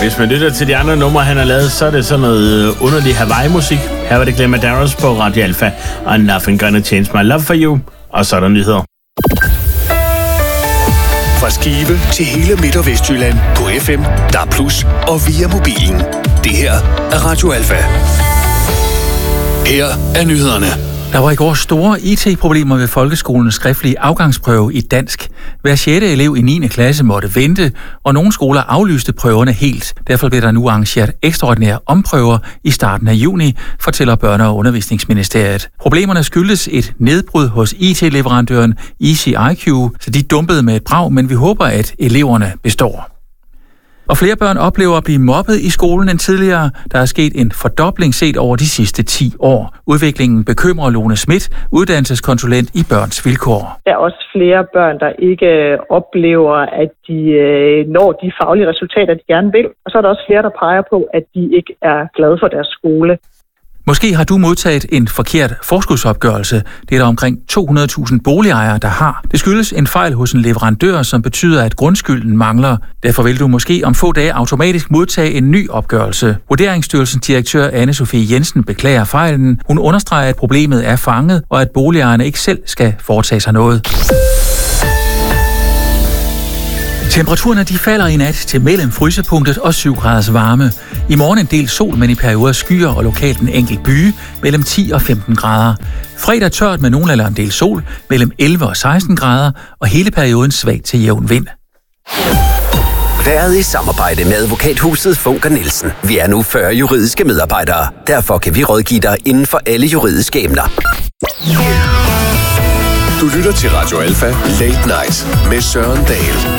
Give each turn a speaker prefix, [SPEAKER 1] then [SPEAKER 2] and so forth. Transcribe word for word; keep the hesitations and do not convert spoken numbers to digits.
[SPEAKER 1] Hvis man lytter til de andre numre, han har lavet, så er det sådan noget underlig Hawaii-musik. Her var det Glenn Medeiros på Radio Alpha, og Nothing Gonna Change My Love For You. Og så er der nyheder.
[SPEAKER 2] Fra Skive til hele Midt- og Vestjylland på F M, D A B plus, og via mobilen. Det her er Radio Alpha. Her er nyhederne.
[SPEAKER 3] Der var i går store I T-problemer ved folkeskolens skriftlige afgangsprøve i dansk. Hver sjette elev i niende klasse måtte vente, og nogle skoler aflyste prøverne helt. Derfor bliver der nu arrangeret ekstraordinære omprøver i starten af juni, fortæller Børne- og Undervisningsministeriet. Problemerne skyldes et nedbrud hos I T-leverandøren EasyIQ, så de dumpede med et brag, men vi håber, at eleverne består. Og flere børn oplever at blive mobbet i skolen end tidligere. Der er sket en fordobling set over de sidste ti år. Udviklingen bekymrer Lone Schmidt, uddannelseskonsulent i Børns Vilkår.
[SPEAKER 4] Der er også flere børn, der ikke oplever, at de når de faglige resultater, de gerne vil. Og så er der også flere, der peger på, at de ikke er glade for deres skole.
[SPEAKER 3] Måske har du modtaget en forkert forskudsopgørelse. Det er der omkring to hundrede tusind boligejere, der har. Det skyldes en fejl hos en leverandør, som betyder, at grundskylden mangler. Derfor vil du måske om få dage automatisk modtage en ny opgørelse. Vurderingsstyrelsens direktør Anne-Sophie Jensen beklager fejlen. Hun understreger, at problemet er fanget, og at boligejerne ikke selv skal foretage sig noget. Temperaturerne de falder i nat til mellem frysepunktet og syv graders varme. I morgen en del sol, men i perioder skyer og lokalt en enkelt byge mellem ti og femten grader. Fredag tørt med nogen eller en del sol mellem elleve og seksten grader, og hele perioden svag til jævn vind.
[SPEAKER 5] Været i samarbejde med advokathuset Funker Nielsen. Vi er nu fyrre juridiske medarbejdere. Derfor kan vi rådgive dig inden for alle juridiske emner.
[SPEAKER 2] Du lytter til Radio Alpha Late Night med Søren Dahl.